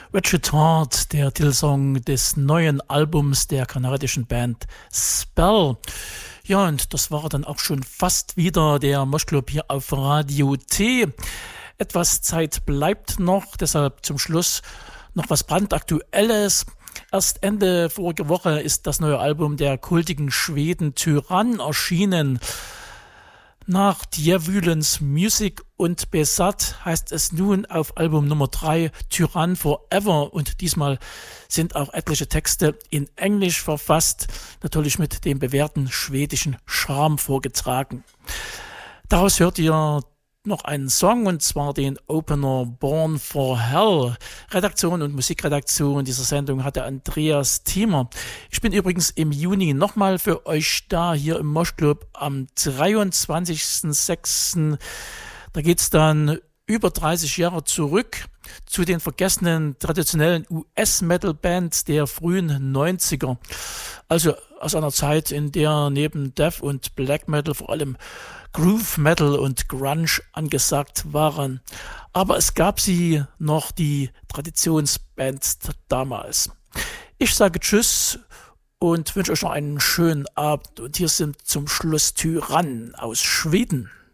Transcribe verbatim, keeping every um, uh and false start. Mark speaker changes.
Speaker 1: Richard Hart, der Titelsong des neuen Albums der kanadischen Band Spell. Ja, und das war dann auch schon fast wieder der Moschclub hier auf Radio T. Etwas Zeit bleibt noch, deshalb zum Schluss noch was brandaktuelles. Erst Ende vorige Woche ist das neue Album der kultigen Schweden Tyrann erschienen. Nach Djävulens Music und Besatt heißt es nun auf Album Nummer drei Tyrann Forever, und diesmal sind auch etliche Texte in Englisch verfasst, natürlich mit dem bewährten schwedischen Charme vorgetragen. Daraus hört ihr noch einen Song, und zwar den Opener Born for Hell. Redaktion und Musikredaktion dieser Sendung hatte Andreas Thiemer. Ich bin übrigens im Juni nochmal für euch da, hier im Moschclub am dreiundzwanzigsten sechsten Da geht's dann über dreißig Jahre zurück zu den vergessenen traditionellen U S-Metal-Bands der frühen neunziger. Also aus einer Zeit, in der neben Death und Black Metal vor allem Groove Metal und Grunge angesagt waren. Aber es gab sie noch, die Traditionsbands damals. Ich sage Tschüss und wünsche euch noch einen schönen Abend. Und hier sind zum Schluss Tyrann aus Schweden.